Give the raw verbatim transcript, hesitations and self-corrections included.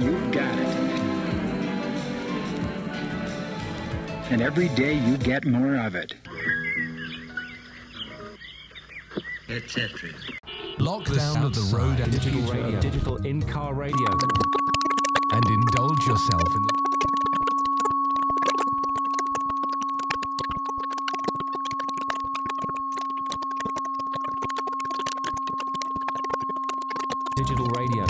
you've got it. And every day you get more of it. et cetera. Lock down of the road and digital radio, digital in-car radio, and indulge yourself in the digital radio.